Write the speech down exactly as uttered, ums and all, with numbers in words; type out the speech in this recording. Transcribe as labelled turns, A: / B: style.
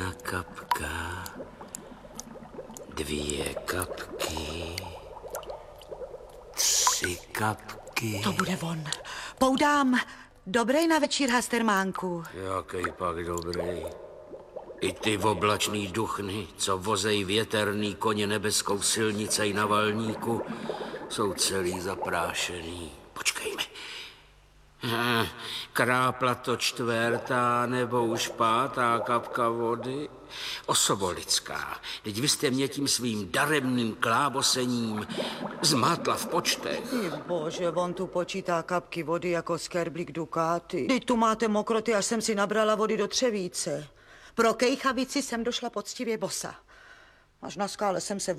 A: Jedna kapka, dvě kapky, tři kapky.
B: To bude on. Poudám. Dobrý na večír, Hastermánku.
A: Jaký pak dobrý. I ty oblačný duchny, co vozej věterný koně nebeskou silnicej na valníku, jsou celý zaprášený. Počkejme. Hm, krápla to čtvrtá nebo už pátá kapka vody. Osobo lidská, teď vy jste mě tím svým daremným klábosením zmátla v počtech.
B: Ty bože, on tu počítá kapky vody jako skerblík dukáty. Teď tu máte mokroty, až jsem si nabrala vody do třevíce. Pro kejchavici jsem došla poctivě bosa. Až na skále jsem se